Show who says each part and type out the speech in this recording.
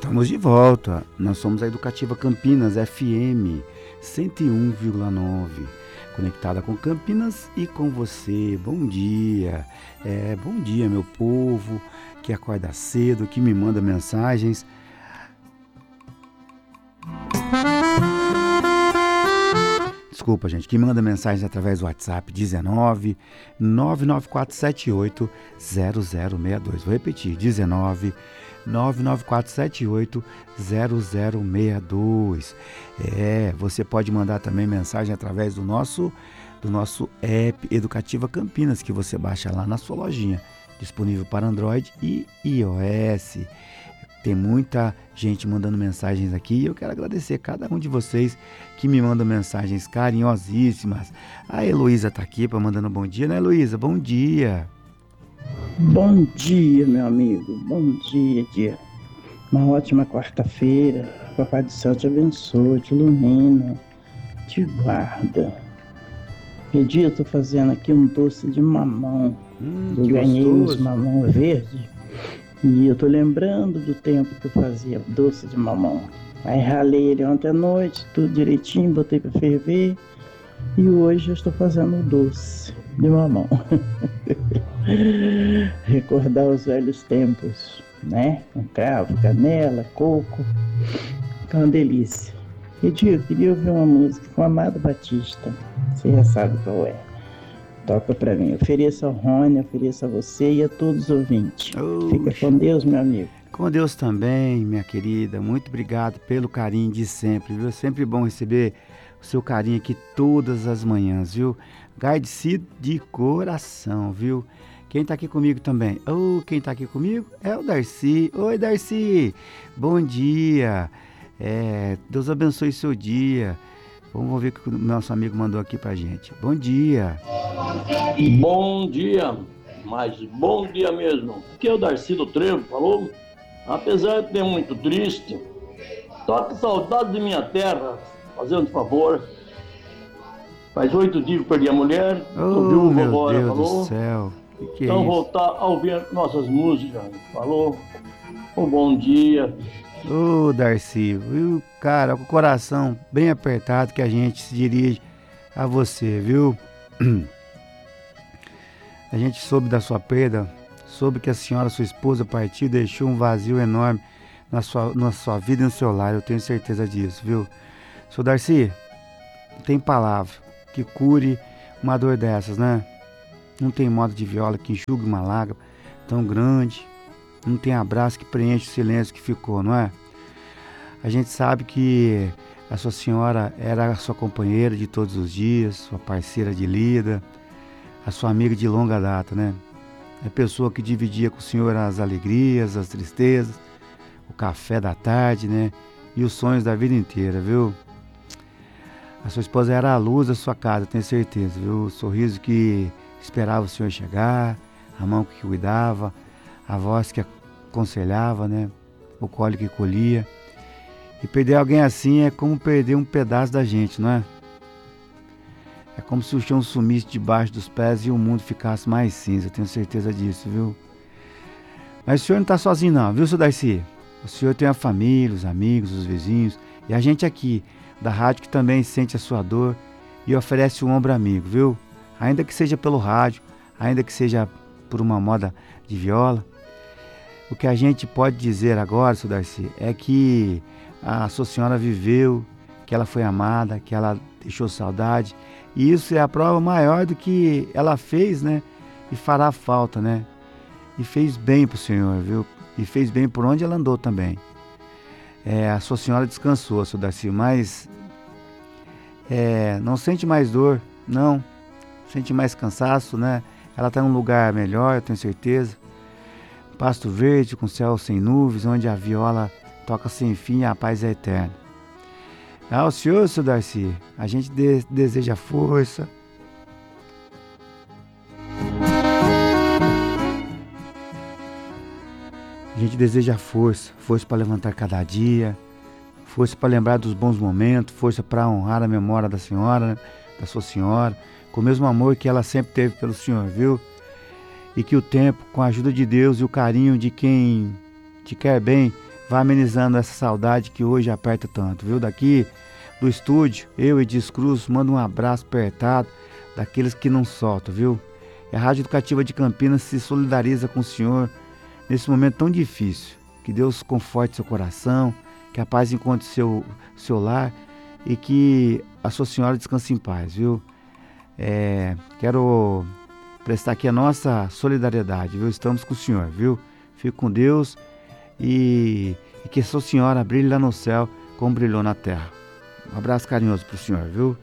Speaker 1: Estamos de volta. Nós somos a Educativa Campinas FM 101,9. Conectada com Campinas e com você. Bom dia. Bom dia, meu povo que acorda cedo, que me manda mensagens. Desculpa, gente, que manda mensagens através do WhatsApp 19 99478 0062. Vou repetir, 19 99478 0062. Você pode mandar também mensagem através do nosso app Educativa Campinas, que você baixa lá na sua lojinha, disponível para Android e iOS. Tem muita gente mandando mensagens aqui e eu quero agradecer cada um de vocês que me mandam mensagens carinhosíssimas. A Heloísa está aqui mandando bom dia, né, Heloísa? Bom dia.
Speaker 2: Bom dia, meu amigo. Bom dia. Uma ótima quarta-feira. Papai do céu te abençoe, te ilumina, te guarda. Que dia eu tô fazendo aqui um doce de mamão. Eu ganhei uns mamão verde. E eu tô lembrando do tempo que eu fazia doce de mamão. Aí ralei ele ontem à noite, tudo direitinho, botei para ferver. E hoje eu estou fazendo o doce de mamão. Recordar os velhos tempos, né? Com cravo, canela, coco. Tá uma delícia. Eu queria ouvir uma música com Amado Batista. Você já sabe qual é. Toca pra mim. Ofereço ao Rony, ofereço a você e a todos os ouvintes. Fica com Deus, meu amigo.
Speaker 1: Com Deus também, minha querida. Muito obrigado pelo carinho de sempre, viu? Sempre bom receber o seu carinho aqui todas as manhãs, viu? Agradecido de coração, viu? Quem tá aqui comigo também? Quem tá aqui comigo é o Darcy. Oi, Darcy. Bom dia. Deus abençoe seu dia. Vamos ver o que o nosso amigo mandou aqui pra gente. Bom dia.
Speaker 3: Bom dia, mas bom dia mesmo. Aqui é o Darcy do Trevo, falou? Apesar de ter muito triste, tô com saudade de minha terra, fazendo favor. Faz 8 dias que perdi a mulher, tô viúvo agora,
Speaker 1: Deus
Speaker 3: falou?
Speaker 1: Do céu. Que
Speaker 3: então
Speaker 1: é
Speaker 3: voltar a ouvir nossas músicas, falou? Um bom dia.
Speaker 1: Darcy, viu, cara, com o coração bem apertado que a gente se dirige a você, viu? A gente soube da sua perda, soube que a senhora, sua esposa, partiu e deixou um vazio enorme na sua vida e no seu lar, eu tenho certeza disso, viu? Seu Darcy, não tem palavra que cure uma dor dessas, né? Não tem modo de viola que enxugue uma lágrima tão grande. Não tem abraço que preenche o silêncio que ficou, não é? A gente sabe que a sua senhora era a sua companheira de todos os dias, sua parceira de lida, a sua amiga de longa data, né? É a pessoa que dividia com o senhor as alegrias, as tristezas, o café da tarde, né? E os sonhos da vida inteira, viu? A sua esposa era a luz da sua casa, tenho certeza, viu? O sorriso que esperava o senhor chegar, a mão que cuidava, a voz que aconselhava, né? O colo que colhia. E perder alguém assim é como perder um pedaço da gente, não é? É como se o chão sumisse debaixo dos pés e o mundo ficasse mais cinza, eu tenho certeza disso, viu? Mas o senhor não está sozinho não, viu, seu Darcy? O senhor tem a família, os amigos, os vizinhos e a gente aqui, da rádio, que também sente a sua dor e oferece um ombro amigo, viu? Ainda que seja pelo rádio, ainda que seja por uma moda de viola. O que a gente pode dizer agora, seu Darcy, é que a sua senhora viveu, que ela foi amada, que ela deixou saudade. E isso é a prova maior do que ela fez, né? E fará falta, né? E fez bem pro senhor, viu? E fez bem por onde ela andou também. A sua senhora descansou, seu Darcy, mas não sente mais dor, não. Sente mais cansaço, né? Ela está em um lugar melhor, eu tenho certeza. Pasto verde, com céu sem nuvens, onde a viola toca sem fim e a paz é eterna. Ao senhor, seu Darcy, a gente deseja força. A gente deseja força para levantar cada dia, força para lembrar dos bons momentos, força para honrar a memória da senhora, né? Da sua senhora, com o mesmo amor que ela sempre teve pelo senhor, viu? E que o tempo, com a ajuda de Deus e o carinho de quem te quer bem, vai amenizando essa saudade que hoje aperta tanto, viu? Daqui do estúdio, eu e Edis Cruz, mando um abraço apertado daqueles que não soltam, viu? E a Rádio Educativa de Campinas se solidariza com o senhor nesse momento tão difícil. Que Deus conforte seu coração, que a paz encontre seu lar e que a sua senhora descanse em paz, viu? Quero prestar aqui a nossa solidariedade, viu? Estamos com o senhor, viu? Fique com Deus e que a sua senhora brilhe lá no céu como brilhou na terra. Um abraço carinhoso pro senhor, viu?